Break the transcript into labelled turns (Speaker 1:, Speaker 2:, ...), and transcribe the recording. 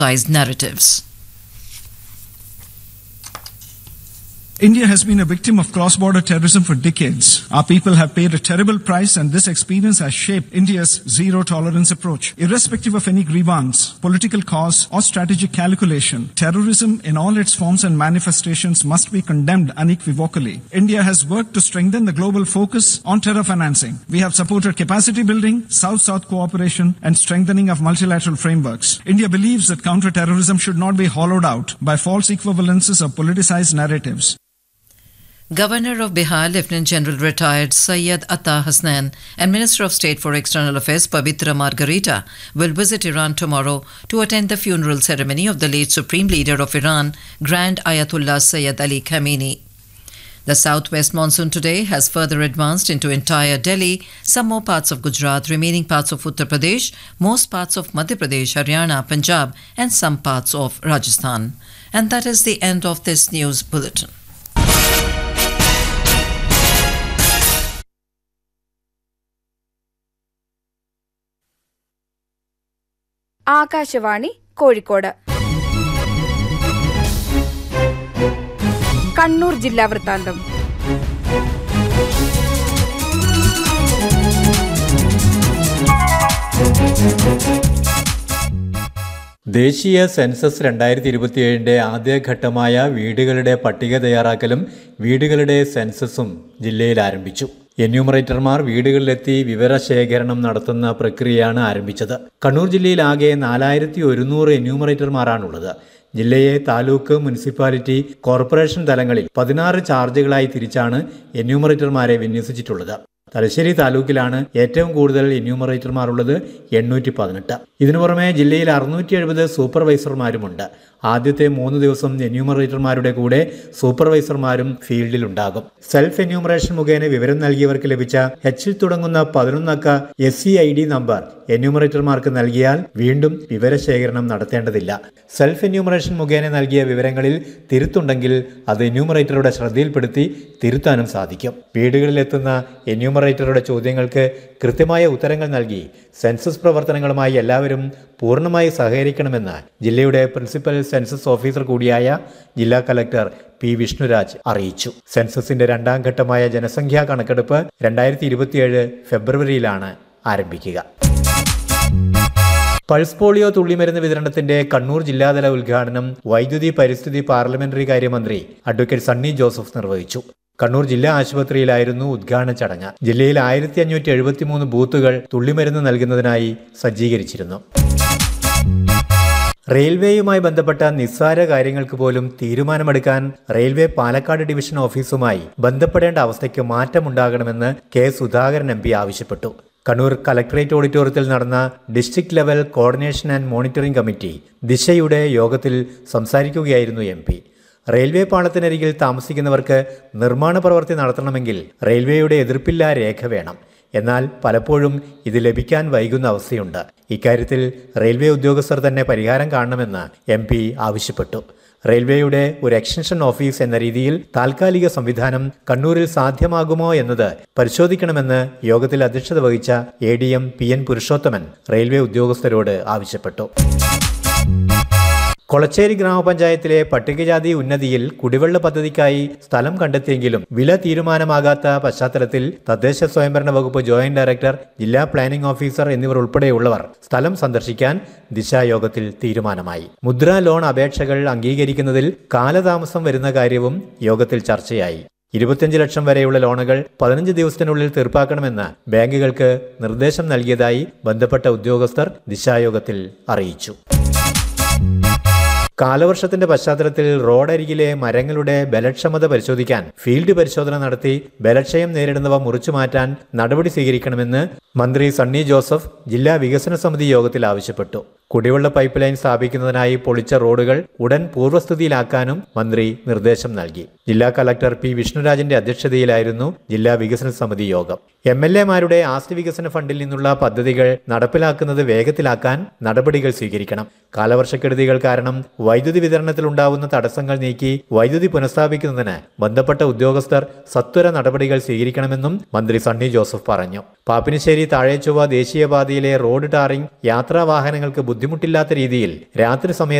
Speaker 1: narratives.
Speaker 2: India has been a victim of cross-border terrorism for decades. Our people have paid a terrible price, and this experience has shaped India's zero-tolerance approach. Irrespective of any grievance, political cause, or strategic calculation, terrorism in all its forms and manifestations must be condemned unequivocally. India has worked to strengthen the global focus on terror financing. We have supported capacity building, South-South cooperation, and strengthening of multilateral frameworks. India believes that counter-terrorism should not be hollowed out by false equivalences of politicized narratives.
Speaker 1: Governor of Bihar, Lieutenant General retired Syed Atta Hasnain, and Minister of State for External Affairs Pavitra Margarita will visit Iran tomorrow to attend the funeral ceremony of the late Supreme Leader of Iran, Grand Ayatollah Sayyid Ali Khamenei. The southwest monsoon today has further advanced into entire Delhi, some more parts of Gujarat, remaining parts of Uttar Pradesh, most parts of Madhya Pradesh, Haryana, Punjab, and some parts of Rajasthan. And that is the end of this news bulletin.
Speaker 3: Akashvani Kozhikode Kannur ജില്ലാ വൃത്താന്തം.
Speaker 4: ദേശീയ census 2027 ആദ്യഘട്ടമായ വീടുകളുടെ പട്ടിക തയ്യാറാക്കലും വീടുകളുടെ സെൻസസും ജില്ലയിൽ ആരംഭിച്ചു. എന്യൂമറേറ്റർമാർ വീടുകളിലെത്തി വിവരശേഖരണം നടത്തുന്ന പ്രക്രിയയാണ് ആരംഭിച്ചത്. കണ്ണൂർ ജില്ലയിൽ ആകെ 4100 എന്യൂമറേറ്റർമാരാണുള്ളത്. ജില്ലയെ താലൂക്ക്, മുനിസിപ്പാലിറ്റി, കോർപ്പറേഷൻ തലങ്ങളിൽ 16 ചാർജുകളായി തിരിച്ചാണ് എന്യൂമറേറ്റർമാരെ വിന്യസിച്ചിട്ടുള്ളത്. തലശ്ശേരി താലൂക്കിലാണ് ഏറ്റവും കൂടുതൽ എന്യൂമറേറ്റർമാർ ഉള്ളത്, 818. ഇതിനു പുറമെ ജില്ലയിൽ 670 സൂപ്പർവൈസർമാരുമുണ്ട്. ആദ്യത്തെ 3 ദിവസം എന്യൂമറേറ്റർമാരുടെ കൂടെ സൂപ്പർവൈസർമാരും ഫീൽഡിലുണ്ടാകും. സെൽഫ് എന്യൂമറേഷൻ മുഖേന വിവരം നൽകിയവർക്ക് ലഭിച്ച H തുടങ്ങുന്ന 11 അക്ക SCID നമ്പർ എന്യൂമറേറ്റർമാർക്ക് നൽകിയാൽ വീണ്ടും വിവരശേഖരണം നടത്തേണ്ടതില്ല. സെൽഫ് എന്യൂമറേഷൻ മുഖേന നൽകിയ വിവരങ്ങളിൽ തിരുത്തുണ്ടെങ്കിൽ അത് എന്യൂമറേറ്ററുടെ ശ്രദ്ധയിൽപ്പെടുത്തി തിരുത്താനും സാധിക്കും. വീടുകളിലെത്തുന്ന എന്യൂമറേറ്ററുടെ ചോദ്യങ്ങൾക്ക് കൃത്യമായ ഉത്തരങ്ങൾ നൽകി സെൻസസ് പ്രവർത്തനങ്ങളുമായി എല്ലാവരും പൂർണ്ണമായി സഹകരിക്കണമെന്ന് ജില്ലയുടെ പ്രിൻസിപ്പൽ സെൻസസ് ഓഫീസർ കൂടിയായ ജില്ലാ കലക്ടർ P. വിഷ്ണുരാജ് അറിയിച്ചു. സെൻസസിന്റെ 2ാം ഘട്ടമായ ജനസംഖ്യാ കണക്കെടുപ്പ് 2027 ഫെബ്രുവരിയിലാണ് ആരംഭിക്കുക. പൾസ് പോളിയോ തുള്ളിമരുന്ന് വിതരണത്തിന്റെ കണ്ണൂർ ജില്ലാതല ഉദ്ഘാടനം വൈദ്യുതി പരിസ്ഥിതി പാർലമെന്ററി കാര്യമന്ത്രി അഡ്വക്കേറ്റ് സണ്ണി ജോസഫ് നിർവഹിച്ചു. കണ്ണൂർ ജില്ലാ ആശുപത്രിയിലായിരുന്നു ഉദ്ഘാടന ചടങ്ങ്. ജില്ലയിൽ 1573 ബൂത്തുകൾ തുള്ളിമരുന്ന് നൽകുന്നതിനായി സജ്ജീകരിച്ചിരുന്നു. റെയിൽവേയുമായി ബന്ധപ്പെട്ട നിസ്സാര കാര്യങ്ങൾക്ക് പോലും തീരുമാനമെടുക്കാൻ റെയിൽവേ പാലക്കാട് ഡിവിഷൻ ഓഫീസുമായി ബന്ധപ്പെടേണ്ട അവസ്ഥയ്ക്ക് മാറ്റമുണ്ടാകണമെന്ന് K. സുധാകരൻ MP ആവശ്യപ്പെട്ടു. കണ്ണൂർ കലക്ടറേറ്റ് ഓഡിറ്റോറിയത്തിൽ നടന്ന district level coordination and monitoring committee ദിശയുടെ യോഗത്തിൽ സംസാരിക്കുകയായിരുന്നു MP. റെയിൽവേ പാളത്തിനരികിൽ താമസിക്കുന്നവർക്ക് നിർമ്മാണ പ്രവൃത്തി നടത്തണമെങ്കിൽ റെയിൽവേയുടെ എതിർപ്പില്ലാ രേഖ വേണം. എന്നാൽ പലപ്പോഴും ഇത് ലഭിക്കാൻ വൈകുന്ന അവസ്ഥയുണ്ട്. ഇക്കാര്യത്തിൽ റെയിൽവേ ഉദ്യോഗസ്ഥർ തന്നെ പരിഹാരം കാണണമെന്ന് MP ആവശ്യപ്പെട്ടു. റെയിൽവേയുടെ ഒരു എക്സ്റ്റൻഷൻ ഓഫീസ് എന്ന രീതിയിൽ താൽക്കാലിക സംവിധാനം കണ്ണൂരിൽ സാധ്യമാകുമോ എന്നത് പരിശോധിക്കണമെന്ന് യോഗത്തിൽ അധ്യക്ഷത വഹിച്ച ADM PN പുരുഷോത്തമൻ റെയിൽവേ ഉദ്യോഗസ്ഥരോട് ആവശ്യപ്പെട്ടു. കൊളച്ചേരി ഗ്രാമപഞ്ചായത്തിലെ പട്ടികജാതി ഉന്നതിയിൽ കുടിവെള്ള പദ്ധതിക്കായി സ്ഥലം കണ്ടെത്തിയെങ്കിലും വില തീരുമാനമാകാത്ത പശ്ചാത്തലത്തിൽ തദ്ദേശ സ്വയംഭരണ വകുപ്പ് ജോയിന്റ് ഡയറക്ടർ, ജില്ലാ പ്ലാനിംഗ് ഓഫീസർ എന്നിവർ ഉൾപ്പെടെയുള്ളവർ സ്ഥലം സന്ദർശിക്കാൻ ദിശായോഗത്തിൽ തീരുമാനമായി. മുദ്രാ ലോൺ അപേക്ഷകൾ അംഗീകരിക്കുന്നതിൽ കാലതാമസം വരുന്ന കാര്യവും യോഗത്തിൽ ചർച്ചയായി. 25 ലക്ഷം വരെയുള്ള ലോണുകൾ 15 ദിവസത്തിനുള്ളിൽ തീർപ്പാക്കണമെന്ന് ബാങ്കുകൾക്ക് നിർദ്ദേശം നൽകിയതായി ബന്ധപ്പെട്ട ഉദ്യോഗസ്ഥർ ദിശായോഗത്തിൽ അറിയിച്ചു. കാലവർഷത്തിന്റെ പശ്ചാത്തലത്തിൽ റോഡരികിലെ മരങ്ങളുടെ ബലക്ഷമത പരിശോധിക്കാൻ ഫീൽഡ് പരിശോധന നടത്തി ബലക്ഷയം നേരിടുന്നവ മുറിച്ചു മാറ്റാൻ നടപടി സ്വീകരിക്കണമെന്ന് മന്ത്രി സണ്ണി ജോസഫ് ജില്ലാ വികസന സമിതി യോഗത്തിൽ ആവശ്യപ്പെട്ടു. കുടിവെള്ള പൈപ്പ് ലൈൻ സ്ഥാപിക്കുന്നതിനായി പൊളിച്ച റോഡുകൾ ഉടൻ പൂർവ്വസ്ഥിതിയിലാക്കാനും മന്ത്രി നിർദ്ദേശം നൽകി. ജില്ലാ കലക്ടർ P. വിഷ്ണുരാജിന്റെ അധ്യക്ഷതയിലായിരുന്നു ജില്ലാ വികസന സമിതി യോഗം. MLA-മാരുടെ ആസ്തി വികസന ഫണ്ടിൽ നിന്നുള്ള പദ്ധതികൾ നടപ്പിലാക്കുന്നത് വേഗത്തിലാക്കാൻ നടപടികൾ സ്വീകരിക്കണം. കാലവർഷക്കെടുതികൾ കാരണം വൈദ്യുതി വിതരണത്തിലുണ്ടാവുന്ന തടസ്സങ്ങൾ നീക്കി വൈദ്യുതി പുനഃസ്ഥാപിക്കുന്നതിന് ബന്ധപ്പെട്ട ഉദ്യോഗസ്ഥർ സത്വര നടപടികൾ സ്വീകരിക്കണമെന്നും മന്ത്രി സണ്ണി ജോസഫ് പറഞ്ഞു. പാപ്പിനിശ്ശേരി താഴേച്ചൊവ്വ ദേശീയപാതയിലെ റോഡ് ടാറിംഗ് യാത്രാവാഹനങ്ങൾക്ക് ബുദ്ധിമുട്ടില്ലാത്ത രീതിയിൽ രാത്രി സമയത്ത്